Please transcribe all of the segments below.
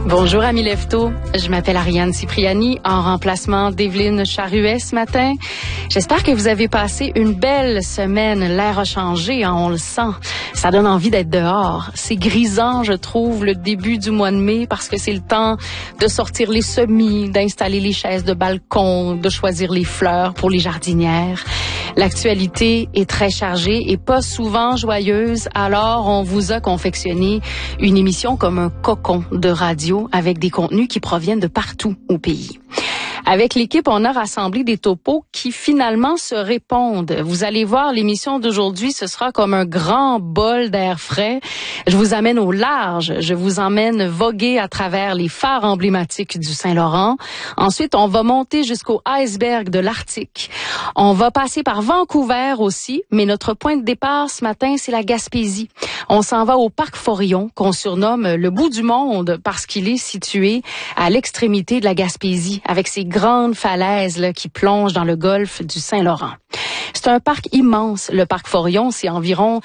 Bonjour, amis Lefto. Je m'appelle Ariane Cipriani, en remplacement d'Evelyne Charuet ce matin. J'espère que vous avez passé une belle semaine. L'air a changé, on le sent. Ça donne envie d'être dehors. C'est grisant, je trouve, le début du mois de mai, parce que c'est le temps de sortir les semis, d'installer les chaises de balcon, de choisir les fleurs pour les jardinières. L'actualité est très chargée et pas souvent joyeuse, alors on vous a confectionné une émission comme un cocon de radio avec des contenus qui proviennent de partout au pays. Avec l'équipe, on a rassemblé des topos qui finalement se répondent. Vous allez voir, l'émission d'aujourd'hui, ce sera comme un grand bol d'air frais. Je vous amène au large. Je vous emmène voguer à travers les phares emblématiques du Saint-Laurent. Ensuite, on va monter jusqu'au iceberg de l'Arctique. On va passer par Vancouver aussi, mais notre point de départ ce matin, c'est la Gaspésie. On s'en va au parc Forillon, qu'on surnomme le bout du monde parce qu'il est situé à l'extrémité de la Gaspésie, avec ses grandes falaises là, qui plongent dans le golfe du Saint-Laurent. C'est un parc immense. Le parc Forillon, c'est environ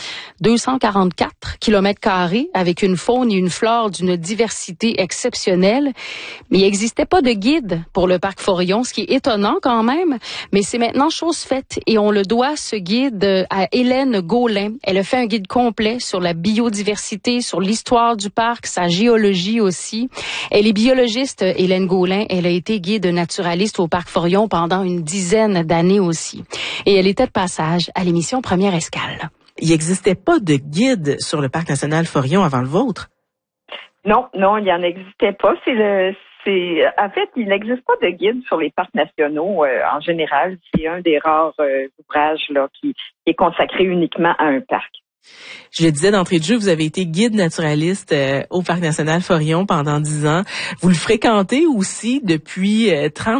244 km² avec une faune et une flore d'une diversité exceptionnelle. Mais il n'existait pas de guide pour le parc Forillon, ce qui est étonnant quand même. Mais c'est maintenant chose faite et on le doit, ce guide, à Hélène Gaulin. Elle a fait un guide complet sur la biodiversité, sur l'histoire du parc, sa géologie aussi. Elle est biologiste, Hélène Gaulin. Elle a été guide naturaliste au parc Forillon pendant une dizaine d'années aussi. Et elle était de passage à l'émission Première Escale. Il n'existait pas de guide sur le parc national Forillon avant le vôtre? Non, il n'y en existait pas. En fait, il n'existe pas de guide sur les parcs nationaux en général. C'est un des rares ouvrages là qui est consacré uniquement à un parc. Je le disais d'entrée de jeu, vous avez été guide naturaliste au parc national Forillon pendant 10 ans. Vous le fréquentez aussi depuis 30